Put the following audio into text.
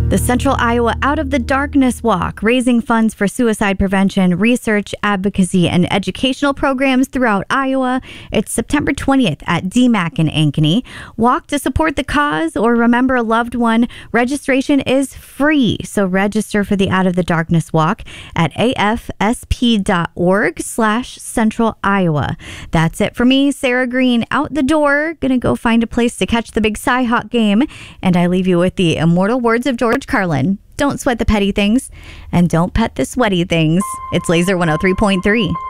The Central Iowa Out of the Darkness Walk, raising funds for suicide prevention, research, advocacy, and educational programs throughout Iowa. It's September 20th at DMAC in Ankeny. Walk to support the cause or remember a loved one. Registration is free, so register for the Out of the Darkness Walk at afsp.org/Central Iowa. That's it for me, Sarah Green, out the door. Gonna go find a place to catch the big Cy-Hawk game, and I leave you with the immortal words of George Carlin. Don't sweat the petty things and don't pet the sweaty things. It's Laser 103.3.